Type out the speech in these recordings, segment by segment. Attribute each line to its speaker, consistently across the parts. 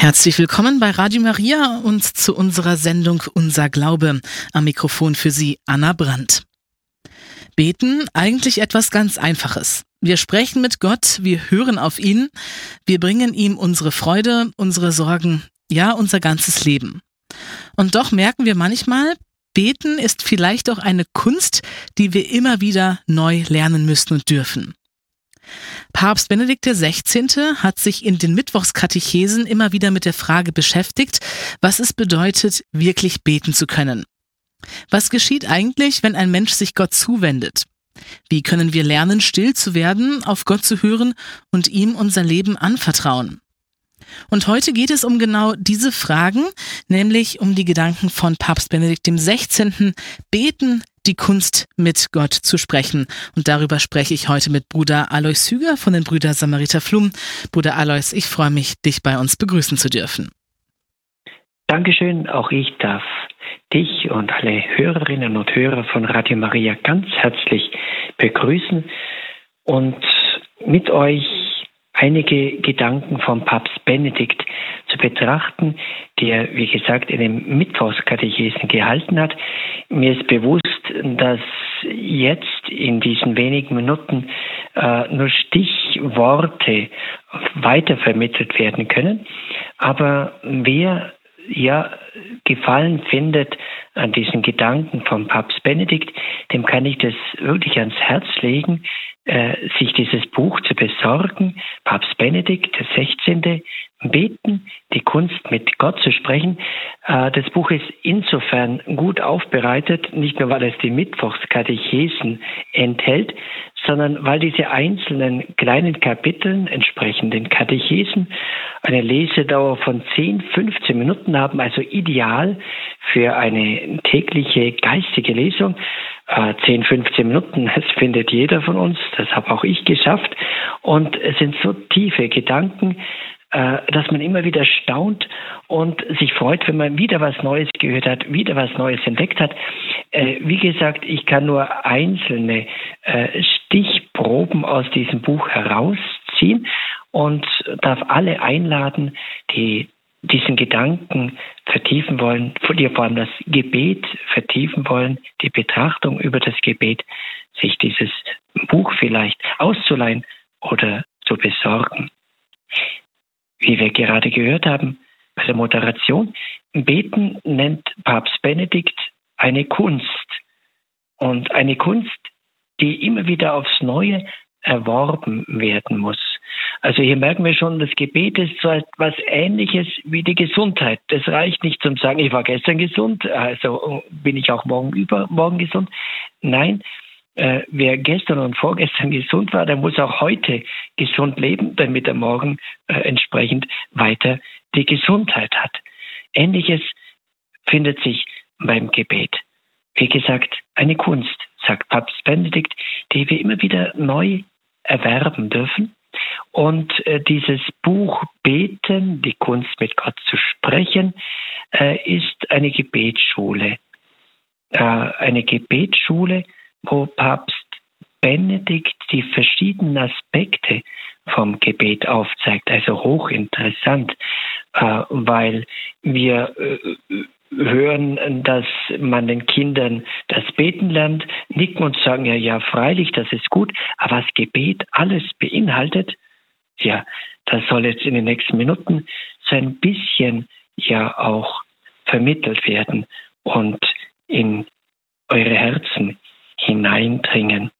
Speaker 1: Herzlich willkommen bei Radio Maria und zu unserer Sendung Unser Glaube. Am Mikrofon für Sie Anna Brandt. Beten, eigentlich etwas ganz Einfaches. Wir sprechen mit Gott, wir hören auf ihn, wir bringen ihm unsere Freude, unsere Sorgen, ja, unser ganzes Leben. Und doch merken wir manchmal, Beten ist vielleicht auch eine Kunst, die wir immer wieder neu lernen müssen und dürfen. Papst Benedikt XVI. Hat sich in den Mittwochskatechesen immer wieder mit der Frage beschäftigt, was es bedeutet, wirklich beten zu können. Was geschieht eigentlich, wenn ein Mensch sich Gott zuwendet? Wie können wir lernen, still zu werden, auf Gott zu hören und ihm unser Leben anvertrauen? Und heute geht es um genau diese Fragen, nämlich um die Gedanken von Papst Benedikt XVI. Beten, die Kunst, mit Gott zu sprechen. Und darüber spreche ich heute mit Bruder Alois Hüger von den Brüdern Samariter Flum. Bruder Alois, ich freue mich, dich bei uns begrüßen zu dürfen.
Speaker 2: Dankeschön, auch ich darf dich und alle Hörerinnen und Hörer von Radio Maria ganz herzlich begrüßen und mit euch einige Gedanken vom Papst Benedikt zu betrachten, die er, wie gesagt, in dem Mittwochskatechesen gehalten hat. Mir ist bewusst, dass jetzt in diesen wenigen Minuten nur Stichworte weitervermittelt werden können. Aber wer Gefallen findet an diesen Gedanken vom Papst Benedikt, dem kann ich das wirklich ans Herz legen, sich dieses Buch zu besorgen. Papst Benedikt XVI. Beten, die Kunst mit Gott zu sprechen. Das Buch ist insofern gut aufbereitet, nicht nur weil es die Mittwochskatechesen enthält, sondern weil diese einzelnen kleinen Kapiteln entsprechend den Katechesen eine Lesedauer von 10, 15 Minuten haben, also ideal für eine tägliche geistige Lesung. 10, 15 Minuten, das findet jeder von uns, das habe auch ich geschafft. Und es sind so tiefe Gedanken, dass man immer wieder staunt und sich freut, wenn man wieder was Neues gehört hat, wieder was Neues entdeckt hat. Wie gesagt, ich kann nur einzelne Stichproben aus diesem Buch herausziehen und darf alle einladen, die diesen Gedanken vertiefen wollen, die vor allem das Gebet vertiefen wollen, die Betrachtung über das Gebet, sich dieses Buch vielleicht auszuleihen oder zu besorgen. Wie wir gerade gehört haben bei der Moderation, Beten nennt Papst Benedikt eine Kunst. Und eine Kunst, die immer wieder aufs Neue erworben werden muss. Also hier merken wir schon, das Gebet ist so etwas Ähnliches wie die Gesundheit. Das reicht nicht zum sagen, ich war gestern gesund, also bin ich auch morgen gesund. Nein, wer gestern und vorgestern gesund war, der muss auch heute gesund leben, damit er morgen entsprechend weiter die Gesundheit hat. Ähnliches findet sich beim Gebet. Wie gesagt, eine Kunst, sagt Papst Benedikt, die wir immer wieder neu erwerben dürfen. Und dieses Buch Beten, die Kunst mit Gott zu sprechen, ist eine Gebetsschule. Eine Gebetsschule, wo Papst Benedikt die verschiedenen Aspekte vom Gebet aufzeigt. Also hochinteressant, weil wir hören, dass man den Kindern das Beten lernt, nicken und sagen, ja, freilich, das ist gut, aber was Gebet alles beinhaltet, ja, das soll jetzt in den nächsten Minuten so ein bisschen ja auch vermittelt werden und in eure Herzen hineindringen.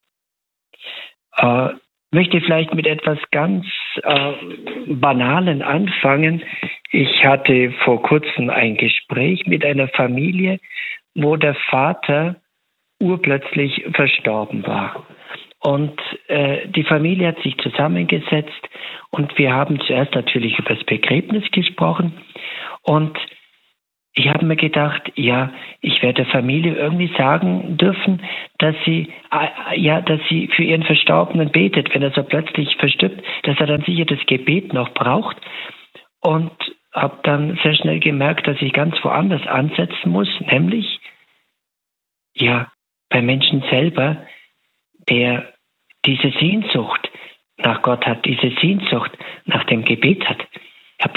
Speaker 2: Möchte vielleicht mit etwas ganz Banalen anfangen. Ich hatte vor kurzem ein Gespräch mit einer Familie, wo der Vater urplötzlich verstorben war. Und die Familie hat sich zusammengesetzt und wir haben zuerst natürlich über das Begräbnis gesprochen. Und ich habe mir gedacht, ja, ich werde der Familie irgendwie sagen dürfen, dass sie für ihren Verstorbenen betet, wenn er so plötzlich verstirbt, dass er dann sicher das Gebet noch braucht. Und habe dann sehr schnell gemerkt, dass ich ganz woanders ansetzen muss, nämlich ja beim Menschen selber, der diese Sehnsucht nach Gott hat, diese Sehnsucht nach dem Gebet hat. Ich habe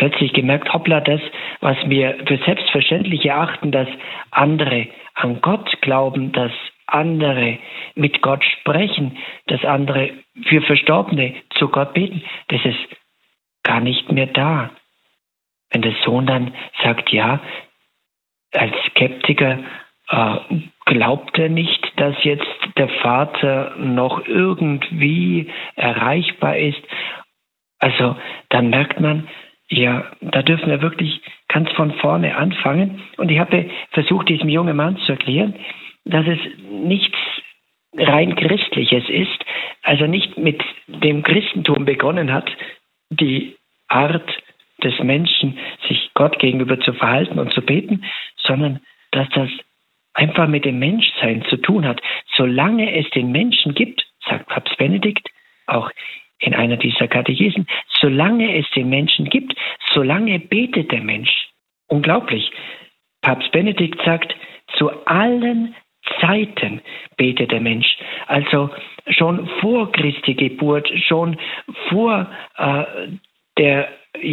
Speaker 2: plötzlich gemerkt, hoppla, das, was wir für selbstverständlich erachten, dass andere an Gott glauben, dass andere mit Gott sprechen, dass andere für Verstorbene zu Gott beten, das ist gar nicht mehr da. Wenn der Sohn dann sagt, ja, als Skeptiker glaubt er nicht, dass jetzt der Vater noch irgendwie erreichbar ist. Also dann merkt man, ja, da dürfen wir wirklich ganz von vorne anfangen. Und ich habe versucht, diesem jungen Mann zu erklären, dass es nichts rein Christliches ist, also nicht mit dem Christentum begonnen hat, die Art des Menschen, sich Gott gegenüber zu verhalten und zu beten, sondern dass das einfach mit dem Menschsein zu tun hat. Solange es den Menschen gibt, sagt Papst Benedikt, auch in einer dieser Katechesen, solange es den Menschen gibt, solange betet der Mensch. Unglaublich. Papst Benedikt sagt, zu allen Zeiten betet der Mensch. Also schon vor Christi Geburt, schon vor der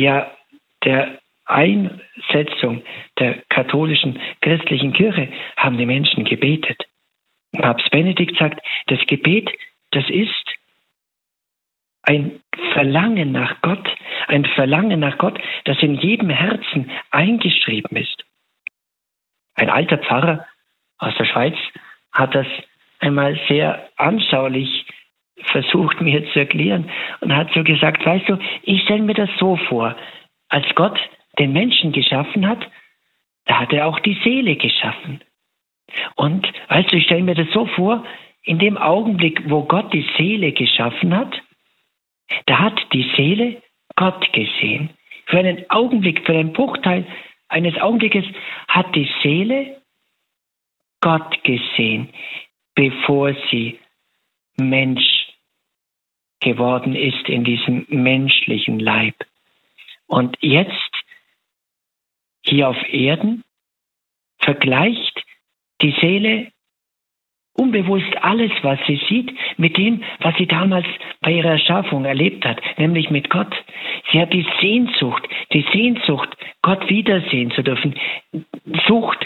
Speaker 2: Einsetzung der katholischen christlichen Kirche haben die Menschen gebetet. Papst Benedikt sagt, das Gebet, das ist ein Verlangen nach Gott, das in jedem Herzen eingeschrieben ist. Ein alter Pfarrer aus der Schweiz hat das einmal sehr anschaulich versucht, mir zu erklären und hat so gesagt, weißt du, ich stelle mir das so vor, als Gott den Menschen geschaffen hat, da hat er auch die Seele geschaffen. Und weißt du, ich stelle mir das so vor, in dem Augenblick, wo Gott die Seele geschaffen hat, da hat die Seele Gott gesehen. Für einen Augenblick, für einen Bruchteil eines Augenblickes hat die Seele Gott gesehen, bevor sie Mensch geworden ist in diesem menschlichen Leib. Und jetzt, hier auf Erden, vergleicht die Seele unbewusst alles, was sie sieht, mit dem, was sie damals bei ihrer Erschaffung erlebt hat, nämlich mit Gott. Sie hat die Sehnsucht, Gott wiedersehen zu dürfen. Sucht,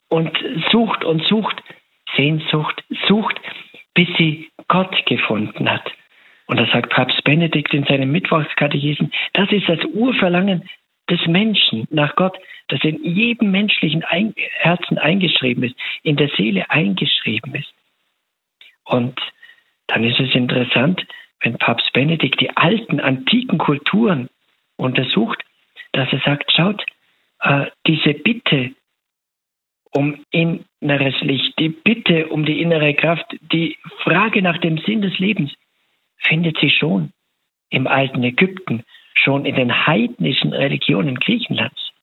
Speaker 2: Sehnsucht, sucht, bis sie Gott gefunden hat. Und das sagt Papst Benedikt in seinem Mittwochskatechesen, das ist das Urverlangen des Menschen nach Gott, das in jedem menschlichen Herzen eingeschrieben ist, in der Seele eingeschrieben ist. Und dann ist es interessant, wenn Papst Benedikt die alten, antiken Kulturen untersucht, dass er sagt, schaut, diese Bitte um inneres Licht, die Bitte um die innere Kraft, die Frage nach dem Sinn des Lebens, findet sich schon im alten Ägypten, schon in den heidnischen Religionen Griechenlands.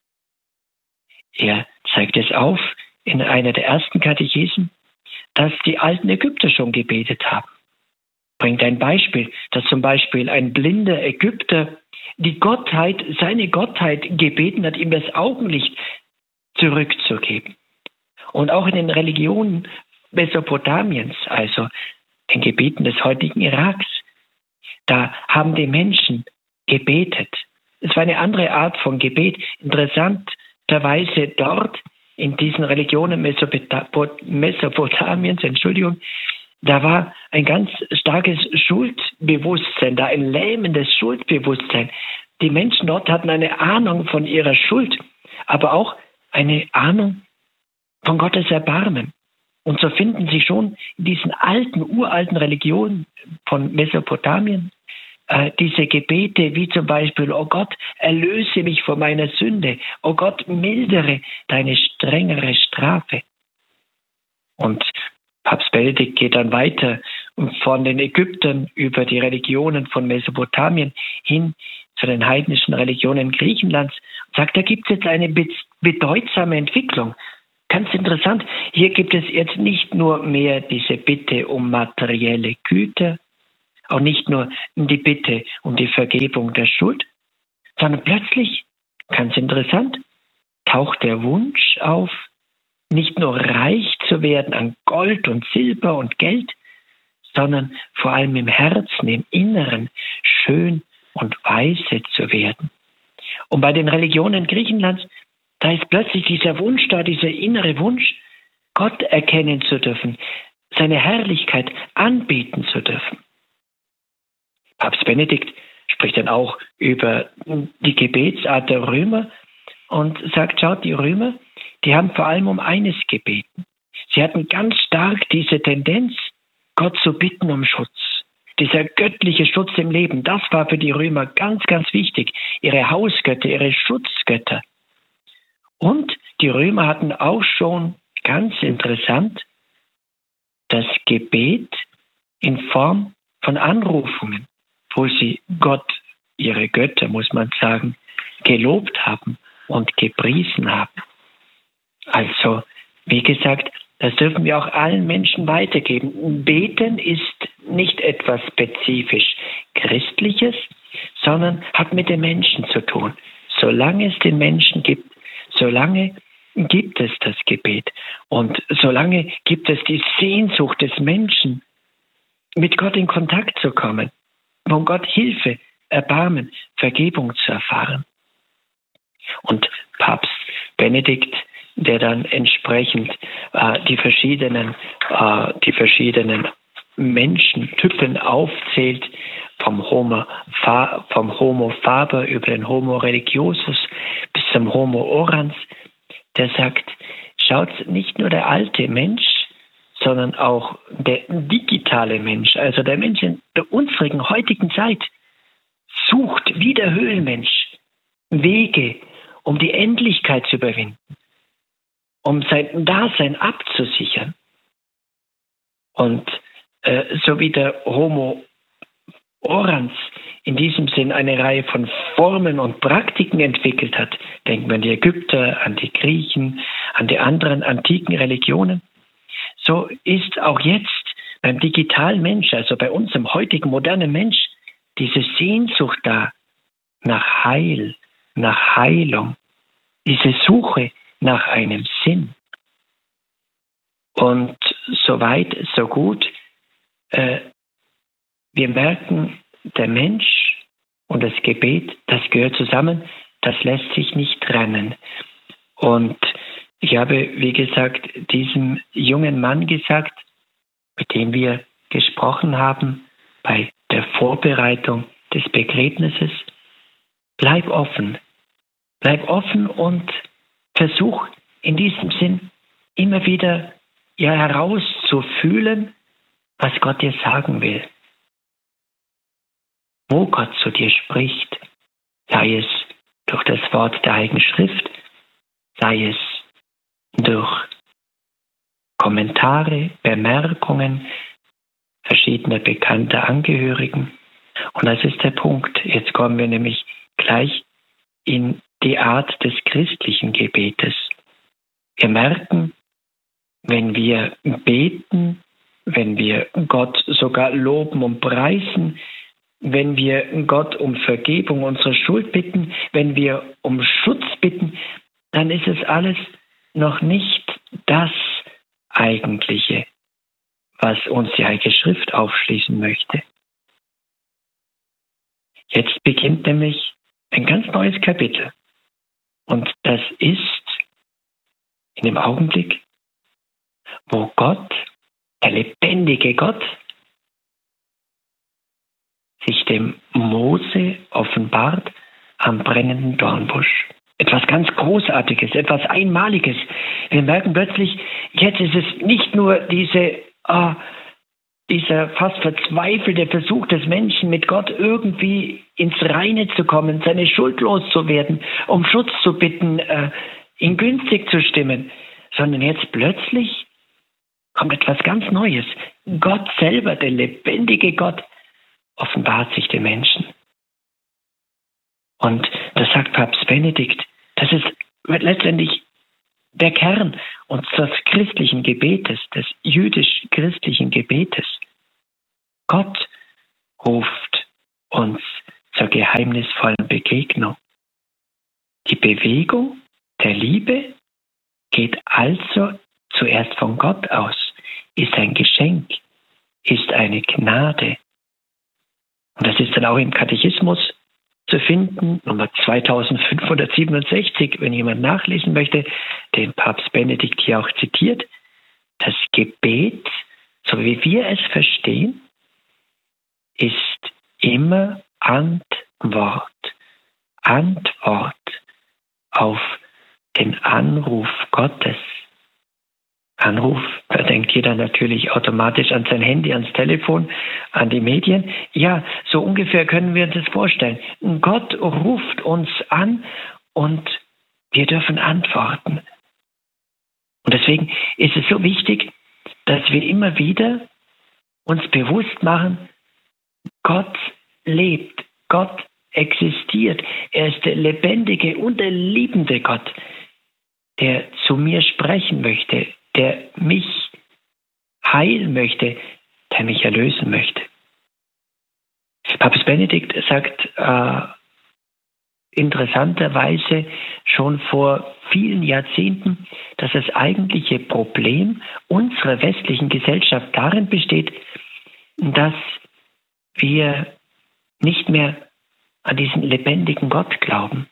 Speaker 2: Er zeigt es auf in einer der ersten Katechesen, dass die alten Ägypter schon gebetet haben. Bringt ein Beispiel, dass zum Beispiel ein blinder Ägypter seine Gottheit gebeten hat, ihm das Augenlicht zurückzugeben. Und auch in den Religionen Mesopotamiens, also den Gebieten des heutigen Iraks, da haben die Menschen gebetet. Es war eine andere Art von Gebet. Interessanterweise dort in diesen Religionen Mesopotamiens, da war ein ganz starkes Schuldbewusstsein, da ein lähmendes Schuldbewusstsein. Die Menschen dort hatten eine Ahnung von ihrer Schuld, aber auch eine Ahnung von Gottes Erbarmen. Und so finden Sie schon in diesen uralten Religionen von Mesopotamien diese Gebete wie zum Beispiel, oh Gott, erlöse mich von meiner Sünde, oh Gott, mildere deine strengere Strafe. Und Papst Benedikt geht dann weiter von den Ägyptern über die Religionen von Mesopotamien hin zu den heidnischen Religionen Griechenlands und sagt, da gibt es jetzt eine bedeutsame Entwicklung. Ganz interessant, hier gibt es jetzt nicht nur mehr diese Bitte um materielle Güter, auch nicht nur die Bitte um die Vergebung der Schuld, sondern plötzlich, ganz interessant, taucht der Wunsch auf, nicht nur reich zu werden an Gold und Silber und Geld, sondern vor allem im Herzen, im Inneren, schön und weise zu werden. Und bei den Religionen Griechenlands, da ist plötzlich dieser Wunsch da, dieser innere Wunsch, Gott erkennen zu dürfen, seine Herrlichkeit anbeten zu dürfen. Papst Benedikt spricht dann auch über die Gebetsart der Römer und sagt, schaut, die Römer, die haben vor allem um eines gebeten. Sie hatten ganz stark diese Tendenz, Gott zu bitten um Schutz. Dieser göttliche Schutz im Leben, das war für die Römer ganz, ganz wichtig. Ihre Hausgötter, ihre Schutzgötter. Und die Römer hatten auch schon, ganz interessant, das Gebet in Form von Anrufungen, wo sie Gott, ihre Götter, muss man sagen, gelobt haben und gepriesen haben. Also, wie gesagt, das dürfen wir auch allen Menschen weitergeben. Beten ist nicht etwas spezifisch Christliches, sondern hat mit den Menschen zu tun. Solange es den Menschen gibt, solange gibt es das Gebet. Und solange gibt es die Sehnsucht des Menschen, mit Gott in Kontakt zu kommen, von Gott Hilfe, Erbarmen, Vergebung zu erfahren. Und Papst Benedikt, der dann entsprechend die verschiedenen Menschentypen aufzählt, vom Homo faber über den Homo religiosus bis zum Homo orans, der sagt, schaut, nicht nur der alte Mensch, sondern auch der digitale Mensch, also der Mensch in der unsrigen heutigen Zeit, sucht wie der Höhlenmensch Wege, um die Endlichkeit zu überwinden, um sein Dasein abzusichern. Und so wie der Homo orans in diesem Sinn eine Reihe von Formen und Praktiken entwickelt hat, denkt man an die Ägypter, an die Griechen, an die anderen antiken Religionen, so ist auch jetzt beim digitalen Mensch, also bei unserem heutigen modernen Mensch, diese Sehnsucht da nach Heil, nach Heilung, diese Suche nach einem Sinn. Und so weit, so gut. Wir merken, der Mensch und das Gebet, das gehört zusammen, das lässt sich nicht trennen. Und ich habe, wie gesagt, diesem jungen Mann gesagt, mit dem wir gesprochen haben, bei der Vorbereitung des Begräbnisses, bleib offen und versuch in diesem Sinn immer wieder herauszufühlen, was Gott dir sagen will. Wo Gott zu dir spricht, sei es durch das Wort der Heiligen Schrift, sei es durch Kommentare, Bemerkungen verschiedener bekannter Angehörigen. Und das ist der Punkt. Jetzt kommen wir nämlich gleich in die Art des christlichen Gebetes. Wir merken, wenn wir beten, wenn wir Gott sogar loben und preisen, wenn wir Gott um Vergebung unserer Schuld bitten, wenn wir um Schutz bitten, dann ist es alles noch nicht das Eigentliche, was uns die Heilige Schrift aufschließen möchte. Jetzt beginnt nämlich ein ganz neues Kapitel. Und das ist in dem Augenblick, wo Gott, der lebendige Gott, sich dem Mose offenbart am brennenden Dornbusch. Etwas ganz Großartiges, etwas Einmaliges. Wir merken plötzlich, jetzt ist es nicht nur dieser fast verzweifelte Versuch des Menschen, mit Gott irgendwie ins Reine zu kommen, seine Schuld loszuwerden, um Schutz zu bitten, ihn günstig zu stimmen, sondern jetzt plötzlich kommt etwas ganz Neues. Gott selber, der lebendige Gott, offenbart sich den Menschen. Und das sagt Papst Benedikt, das ist letztendlich der Kern unseres christlichen Gebetes, des jüdisch-christlichen Gebetes. Gott ruft uns zur geheimnisvollen Begegnung. Die Bewegung der Liebe geht also zuerst von Gott aus, ist ein Geschenk, ist eine Gnade. Und das ist dann auch im Katechismus zu finden, Nummer 2567, wenn jemand nachlesen möchte, den Papst Benedikt hier auch zitiert. Das Gebet, so wie wir es verstehen, ist immer Antwort auf den Anruf Gottes. Anruf, da denkt jeder natürlich automatisch an sein Handy, ans Telefon, an die Medien. Ja, so ungefähr können wir uns das vorstellen. Gott ruft uns an und wir dürfen antworten. Und deswegen ist es so wichtig, dass wir immer wieder uns bewusst machen, Gott lebt, Gott existiert. Er ist der lebendige und der liebende Gott, der zu mir sprechen möchte, der mich heilen möchte, der mich erlösen möchte. Papst Benedikt sagt interessanterweise schon vor vielen Jahrzehnten, dass das eigentliche Problem unserer westlichen Gesellschaft darin besteht, dass wir nicht mehr an diesen lebendigen Gott glauben.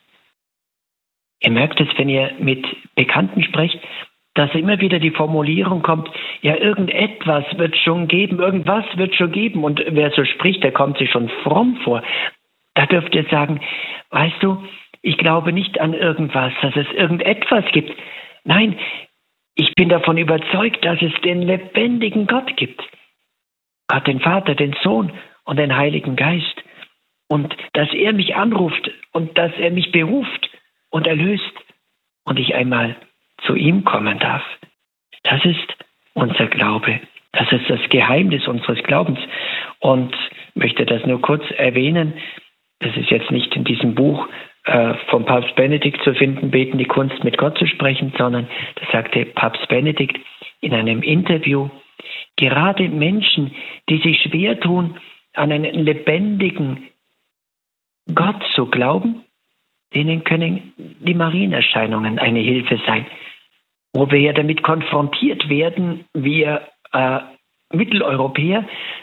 Speaker 2: Ihr merkt es, wenn ihr mit Bekannten sprecht, dass immer wieder die Formulierung kommt, ja, irgendetwas wird schon geben, irgendwas wird schon geben. Und wer so spricht, der kommt sich schon fromm vor. Da dürft ihr sagen, weißt du, ich glaube nicht an irgendwas, dass es irgendetwas gibt. Nein, ich bin davon überzeugt, dass es den lebendigen Gott gibt. Gott, den Vater, den Sohn und den Heiligen Geist. Und dass er mich anruft und dass er mich beruft und erlöst und ich einmal zu ihm kommen darf. Das ist unser Glaube. Das ist das Geheimnis unseres Glaubens. Und möchte das nur kurz erwähnen. Das ist jetzt nicht in diesem Buch vom Papst Benedikt zu finden, Beten, die Kunst mit Gott zu sprechen, sondern das sagte Papst Benedikt in einem Interview. Gerade Menschen, die sich schwer tun, an einen lebendigen Gott zu glauben, denen können die Marienerscheinungen eine Hilfe sein. Wo wir ja damit konfrontiert werden, wir Mitteleuropäer,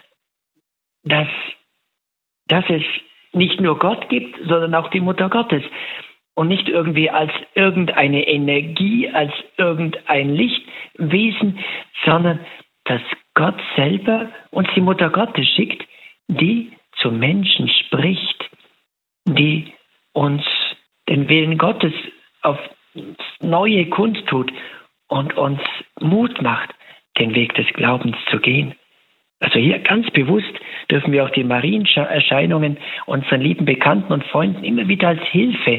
Speaker 2: dass es nicht nur Gott gibt, sondern auch die Mutter Gottes. Und nicht irgendwie als irgendeine Energie, als irgendein Lichtwesen, sondern dass Gott selber uns die Mutter Gottes schickt, die zu Menschen spricht, die uns den Willen Gottes auf neue kundtut und uns Mut macht, den Weg des Glaubens zu gehen. Also hier ganz bewusst dürfen wir auch die Marienerscheinungen unseren lieben Bekannten und Freunden immer wieder als Hilfe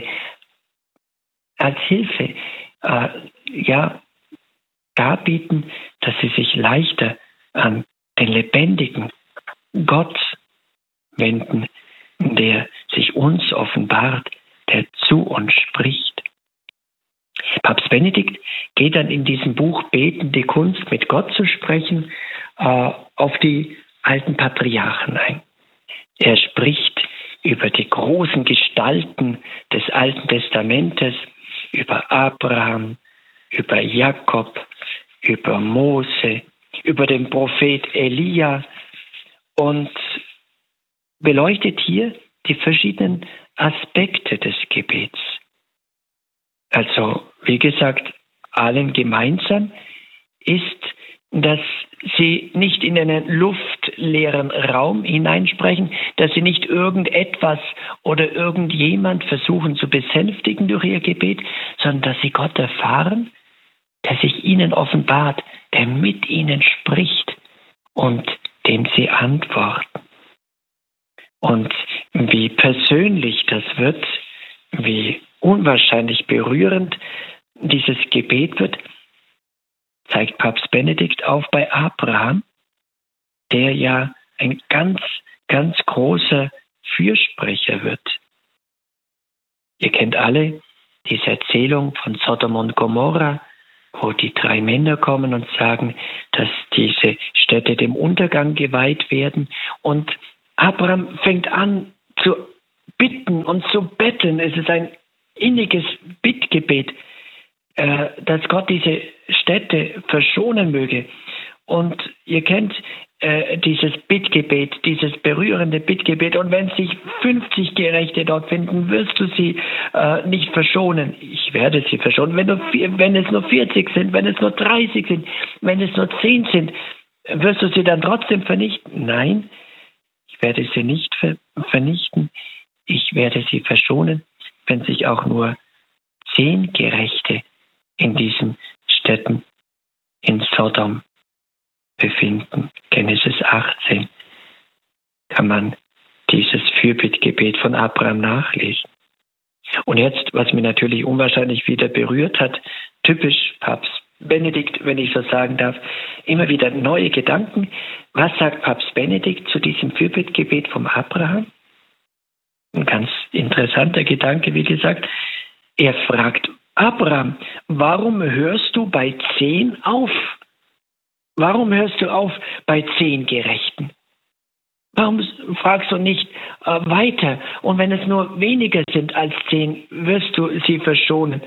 Speaker 2: darbieten, dass sie sich leichter an den lebendigen Gott wenden, der sich uns offenbart, der zu uns spricht. Papst Benedikt geht dann in diesem Buch Beten, die Kunst mit Gott zu sprechen, auf die alten Patriarchen ein. Er spricht über die großen Gestalten des Alten Testamentes, über Abraham, über Jakob, über Mose, über den Prophet Elia und beleuchtet hier die verschiedenen Aspekte des Gebets. Also, wie gesagt, allen gemeinsam ist, dass sie nicht in einen luftleeren Raum hineinsprechen, dass sie nicht irgendetwas oder irgendjemand versuchen zu besänftigen durch ihr Gebet, sondern dass sie Gott erfahren, der sich ihnen offenbart, der mit ihnen spricht und dem sie antworten. Und wie persönlich das wird, wie unwahrscheinlich berührend dieses Gebet wird, zeigt Papst Benedikt auf bei Abraham, der ja ein ganz, ganz großer Fürsprecher wird. Ihr kennt alle diese Erzählung von Sodom und Gomorra, wo die 3 Männer kommen und sagen, dass diese Städte dem Untergang geweiht werden. Und Abraham fängt an zu bitten und zu betteln. Es ist ein inniges Bittgebet, dass Gott diese Städte verschonen möge. Und ihr kennt dieses Bittgebet, dieses berührende Bittgebet. Und wenn sich 50 Gerechte dort finden, wirst du sie nicht verschonen. Ich werde sie verschonen. Wenn es nur 40 sind, wenn es nur 30 sind, wenn es nur 10 sind, wirst du sie dann trotzdem vernichten? Nein, ich werde sie nicht vernichten. Ich werde sie verschonen, wenn sich auch nur 10 Gerechte in diesen Städten in Sodom befinden. Genesis 18 kann man dieses Fürbittgebet von Abraham nachlesen. Und jetzt, was mir natürlich unwahrscheinlich wieder berührt hat, typisch Papst Benedikt, wenn ich so sagen darf, immer wieder neue Gedanken. Was sagt Papst Benedikt zu diesem Fürbittgebet vom Abraham? Ein ganz interessanter Gedanke, wie gesagt. Er fragt Abraham, warum hörst du bei 10 auf? Warum hörst du auf bei 10 Gerechten? Warum fragst du nicht weiter? Und wenn es nur weniger sind als 10, wirst du sie verschonen.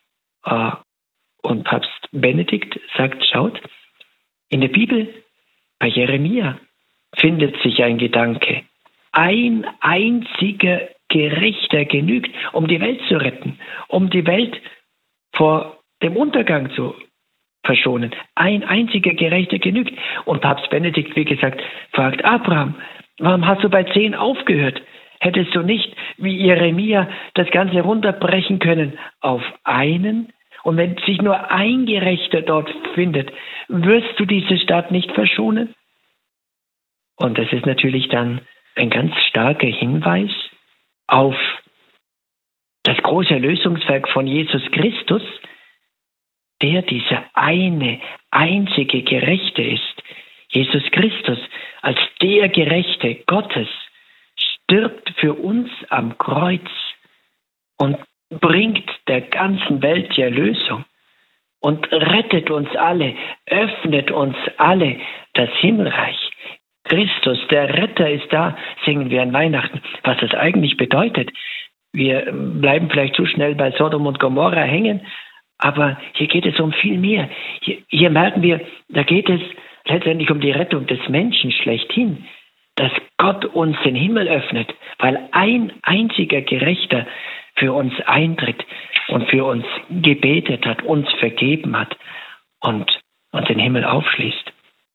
Speaker 2: Und Papst Benedikt sagt, schaut, in der Bibel, bei Jeremia, findet sich ein Gedanke. Ein einziger Gerechter genügt, um die Welt zu retten, um die Welt vor dem Untergang zu verschonen. Ein einziger Gerechter genügt. Und Papst Benedikt, wie gesagt, fragt Abraham, warum hast du bei 10 aufgehört? Hättest du nicht, wie Jeremia, das Ganze runterbrechen können auf einen? Und wenn sich nur ein Gerechter dort findet, wirst du diese Stadt nicht verschonen? Und das ist natürlich dann ein ganz starker Hinweis auf das große Erlösungswerk von Jesus Christus, der dieser eine, einzige Gerechte ist. Jesus Christus als der Gerechte Gottes stirbt für uns am Kreuz und bringt der ganzen Welt die Erlösung und rettet uns alle, öffnet uns alle das Himmelreich. Christus, der Retter, ist da, singen wir an Weihnachten. Was das eigentlich bedeutet, wir bleiben vielleicht zu schnell bei Sodom und Gomorra hängen, aber hier geht es um viel mehr. Hier merken wir, da geht es letztendlich um die Rettung des Menschen schlechthin, dass Gott uns den Himmel öffnet, weil ein einziger Gerechter für uns eintritt und für uns gebetet hat, uns vergeben hat und uns den Himmel aufschließt.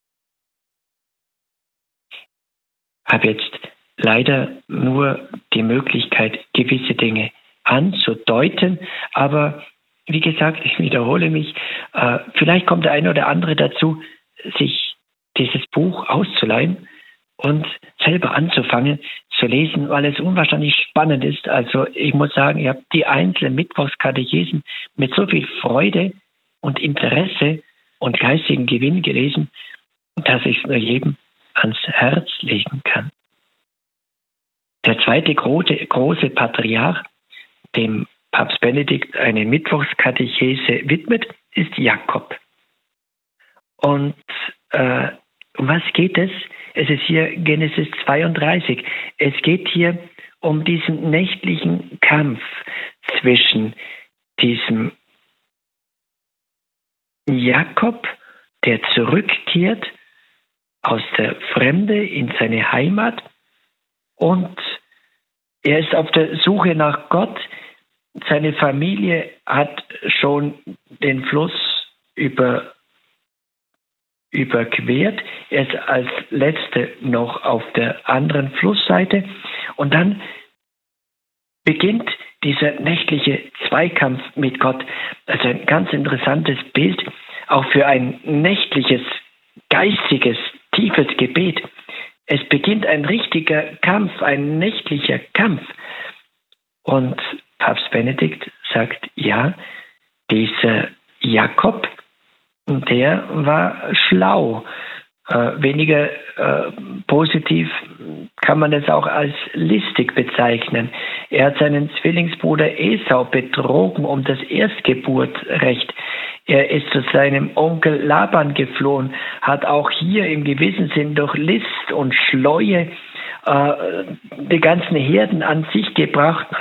Speaker 2: Ich habe jetzt leider nur die Möglichkeit, gewisse Dinge anzudeuten, aber wie gesagt, ich wiederhole mich, vielleicht kommt der eine oder andere dazu, sich dieses Buch auszuleihen und selber anzufangen zu lesen, weil es unwahrscheinlich spannend ist. Also ich muss sagen, ich habe die einzelnen Mittwochskatechesen mit so viel Freude und Interesse und geistigen Gewinn gelesen, dass ich es nur jedem ans Herz legen kann. Der zweite große Patriarch, dem Papst Benedikt eine Mittwochskatechese widmet, ist Jakob. Und um was geht es? Es ist hier Genesis 32. Es geht hier um diesen nächtlichen Kampf zwischen diesem Jakob, der zurückkehrt aus der Fremde in seine Heimat, und er ist auf der Suche nach Gott. Seine Familie hat schon den Fluss überquert. Er ist als Letzter noch auf der anderen Flussseite. Und dann beginnt dieser nächtliche Zweikampf mit Gott. Also ein ganz interessantes Bild, auch für ein nächtliches, geistiges, tiefes Gebet. Es beginnt ein richtiger Kampf, ein nächtlicher Kampf. Und Papst Benedikt sagt, ja, dieser Jakob, der war schlau. Weniger positiv kann man es auch als listig bezeichnen. Er hat seinen Zwillingsbruder Esau betrogen um das Erstgeburtsrecht. Er ist zu seinem Onkel Laban geflohen, hat auch hier im gewissen Sinn durch List und Schleue die ganzen Herden an sich gebracht